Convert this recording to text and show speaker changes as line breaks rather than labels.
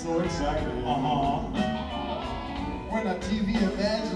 so excited.
Uh-huh.
We're in a TV Imagine